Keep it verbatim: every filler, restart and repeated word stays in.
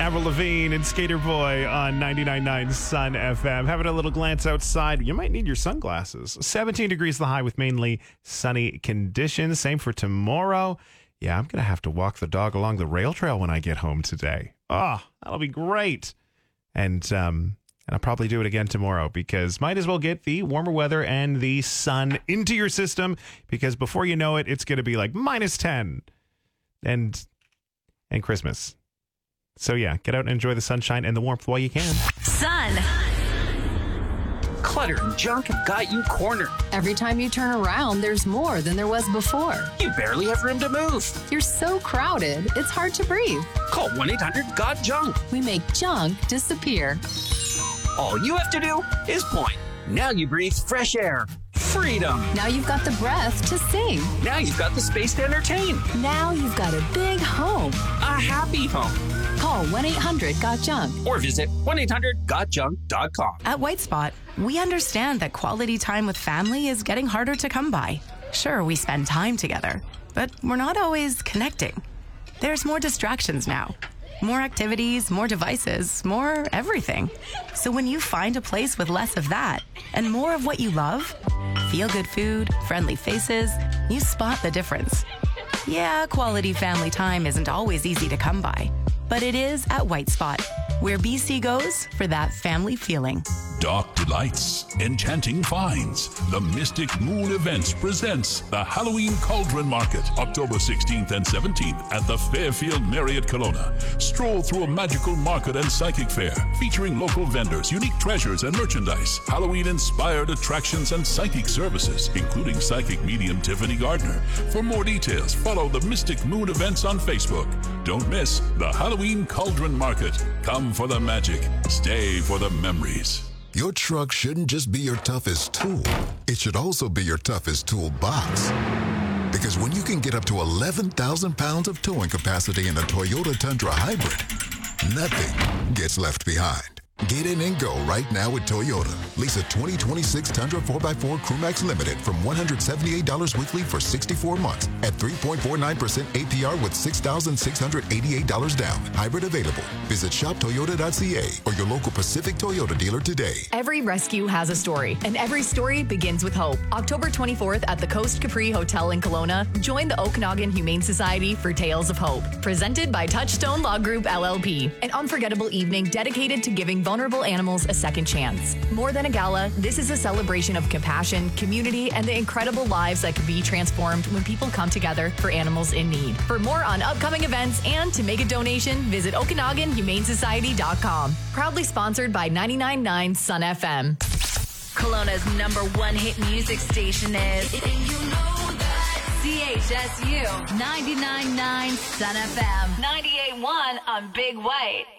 Avril Lavigne and Skater Boy on ninety-nine point nine Sun F M. Having a little glance outside. You might need your sunglasses. seventeen degrees the high with mainly sunny conditions. Same for tomorrow. Yeah, I'm going to have to walk the dog along the rail trail when I get home today. Oh, that'll be great. And, um... And I'll probably do it again tomorrow because might as well get the warmer weather and the sun into your system because before you know it, it's going to be like minus ten and and Christmas. So yeah, get out and enjoy the sunshine and the warmth while you can. Sun. Clutter and junk have got you cornered. Every time you turn around, there's more than there was before. You barely have room to move. You're so crowded, it's hard to breathe. Call one eight hundred got junk. We make junk disappear. All you have to do is point. Now you breathe fresh air. Freedom. Now you've got the breath to sing. Now you've got the space to entertain. Now you've got a big home. A happy home. Call one eight hundred got junk. Or visit one eight hundred got junk dot com. At White Spot, we understand that quality time with family is getting harder to come by. Sure, we spend time together, but we're not always connecting. There's more distractions now. More activities, more devices, more everything. So when you find a place with less of that and more of what you love, feel-good food, friendly faces, you spot the difference. Yeah, quality family time isn't always easy to come by, but it is at White Spot, where B C goes for that family feeling. Dark Delights, Enchanting Finds. The Mystic Moon Events presents the Halloween Cauldron Market, October sixteenth and seventeenth at the Fairfield Marriott Kelowna. Stroll through a magical market and psychic fair featuring local vendors, unique treasures and merchandise, Halloween-inspired attractions and psychic services, including psychic medium Tiffany Gardner. For more details, follow the Mystic Moon Events on Facebook. Don't miss the Halloween Cauldron Market. Come for the magic. Stay for the memories. Your truck shouldn't just be your toughest tool. It should also be your toughest toolbox. Because when you can get up to eleven thousand pounds of towing capacity in a Toyota Tundra Hybrid, nothing gets left behind. Get in and go right now with Toyota. Lease a twenty twenty-six Tundra four by four Crewmax Limited from one hundred seventy-eight dollars weekly for sixty-four months at three point four nine percent A P R with six thousand six hundred eighty-eight dollars down. Hybrid available. Visit shop toyota dot c a or your local Pacific Toyota dealer today. Every rescue has a story, and every story begins with hope. October twenty-fourth at the Coast Capri Hotel in Kelowna, join the Okanagan Humane Society for Tales of Hope. Presented by Touchstone Law Group L L P. An unforgettable evening dedicated to giving vulnerable animals a second chance. More than a gala, this is a celebration of compassion, community, and the incredible lives that can be transformed when people come together for animals in need. For more on upcoming events and to make a donation, visit Okanagan Humane Society dot com. Proudly sponsored by ninety-nine point nine Sun F M. Kelowna's number one hit music station is C H S U ninety-nine point nine Sun F M, ninety-eight point one on Big White.